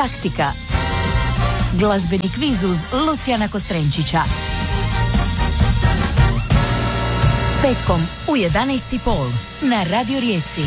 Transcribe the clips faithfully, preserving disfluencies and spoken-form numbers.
Taktika. Glazbeni kviz uz Lucijana Kostrenčića. Petkom u jedanaest i pol na Radio Rijeci.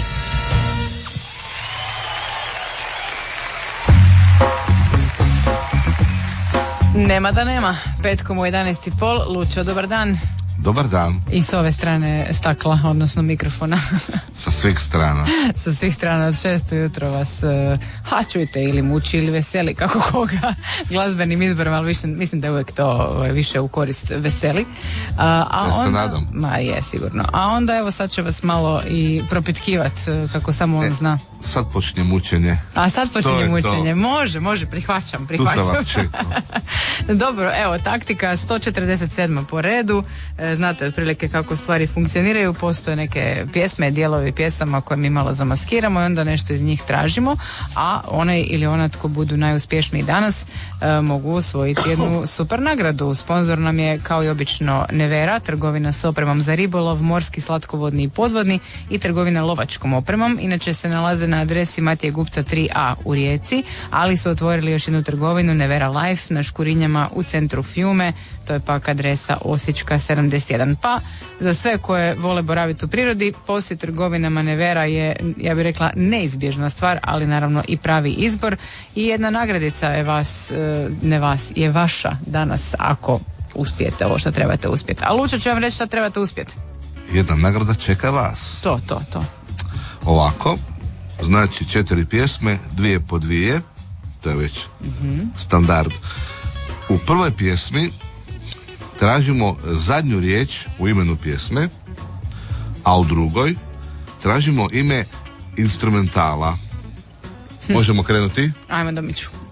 Nema da nema. Petkom u jedanaest i pol. Lučo, dobar dan. Dobar dan. I s ove strane stakla, odnosno mikrofona. Sa svih strana. Sa svih strana od šest ujutro vas uh, hačujte ili muči ili veseli, kako koga, glazbenim izborom, ali više, mislim da je uvijek to uh, više u korist veseli. Uh, a ja se onda, nadam. Ma je, sigurno. A onda evo sad će vas malo i propitkivat, uh, kako samo on e, zna. Sad počinje mučenje. A sad počinje mučenje. To. Može, može, prihvaćam, prihvaćam. Tu sam vam čekao. Dobro, evo, taktika sto četrdeset sedma po redu. E, znate otprilike kako stvari funkcioniraju. Postoje neke pjesme, dijelovi pjesama koje mi malo zamaskiramo i onda nešto iz njih tražimo, a onaj ili ona tko budu najuspješniji danas e, mogu osvojiti jednu super nagradu. Sponzor nam je kao i obično Nevera, trgovina s opremom za ribolov, morski, slatkovodni i podvodni, i trgovina lovačkom opremom. Inače se nalaze na adresi Matije Gupca tri a u Rijeci, ali su otvorili još jednu trgovinu, Nevera Life, na Škurinjama u centru Fiume. To je pak adresa Osječka sedamdeset jedan. Pa za sve koje vole boraviti u prirodi, posjet trgovinama Nevera je, ja bih rekla, neizbježna stvar, ali naravno i pravi izbor. I jedna nagradica je vas, ne vas, je vaša danas ako uspijete ovo što trebate uspjeti. A Lučo će vam reći šta trebate uspjeti. Jedna nagrada čeka vas. To, to, to. Ovako, znači četiri pjesme, dvije po dvije, to je već mm-hmm. standard. U prvoj pjesmi tražimo zadnju riječ u imenu pjesme, a u drugoj tražimo ime instrumentala. Hm. Možemo krenuti? Ajmo, Domiću.